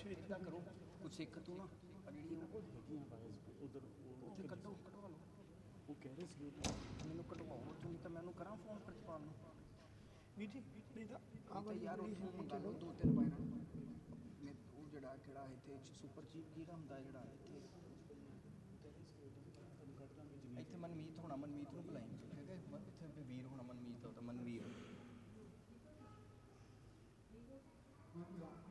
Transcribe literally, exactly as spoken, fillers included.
ਇੱਦਾਂ ਕਰੋ ਕੁਛ ਸਿੱਖ ਤੂੰ ਨਾ ਜਿਹੜੀ ਉਧਰ ਉੱਥੇ ਕੱਢੋ ਕਢਵਾ ਲਓ। ਉਹ ਕਹਿ ਰਹੇ ਸੀ ਮੈਨੂੰ ਕਢਵਾਓ ਉੱਥੋਂ, ਨਹੀਂ ਤਾਂ ਮੈਨੂੰ ਕਰਾਂ ਫੋਨ ਪ੍ਰਿਤਪਾਲ ਨੂੰ। ਵੀਰ ਜੀ ਨਹੀਂ ਤਾਂ ਆਹ ਤਾਂ ਯਾਰ ਉੱਥੋਂ ਮੰਗਾ ਲਓ ਦੋ ਤਿੰਨ ਬਾਇਰਾਂ ਮੈਂ ਉਹ ਜਿਹੜਾ ਕਿਹੜਾ ਇੱਥੇ ਸੁਪਰ ਚੀਫ ਜਿਹੜਾ ਹੁੰਦਾ ਜਿਹੜਾ ਇੱਥੇ ਇੱਥੇ ਮਨਮੀਤ ਹੋਣਾ, ਮਨਮੀਤ ਨੂੰ ਬੁਲਾਈ ਠੀਕ ਹੈ। ਇੱਥੇ ਵੀਰ ਹੋਣਾ, ਮਨਮੀਤ ਉਹ ਤਾਂ ਮਨਵੀਰ